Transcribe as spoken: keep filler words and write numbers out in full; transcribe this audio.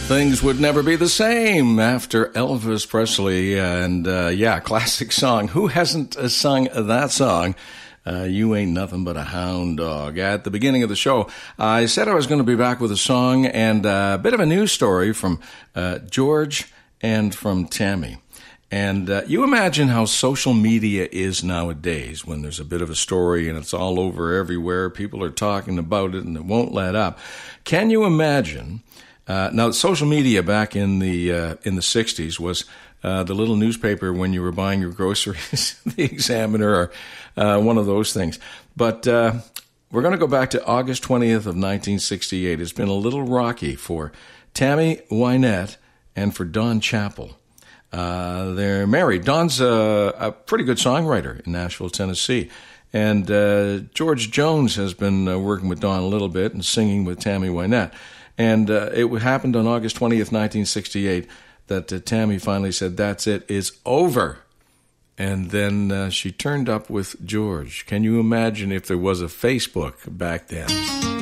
Things would never be the same after Elvis Presley. And uh, yeah, classic song. Who hasn't uh, sung that song? Uh, you ain't nothing but a hound dog. At the beginning of the show, I said I was going to be back with a song and a bit of a news story from uh, George and from Tammy. And uh, you imagine how social media is nowadays when there's a bit of a story and it's all over everywhere. People are talking about it and it won't let up. Can you imagine? Uh, now, social media back in the uh, in the sixties was uh, the little newspaper when you were buying your groceries, the Examiner, or uh, one of those things. But uh, we're going to go back to August twentieth of nineteen sixty-eight. It's been a little rocky for Tammy Wynette and for Don Chappell. Uh, they're married. Don's a, a pretty good songwriter in Nashville, Tennessee. And uh, George Jones has been uh, working with Don a little bit and singing with Tammy Wynette. And uh, it happened on August twentieth, nineteen sixty-eight, that uh, Tammy finally said, that's it, it's over. And then uh, she turned up with George. Can you imagine if there was a Facebook back then?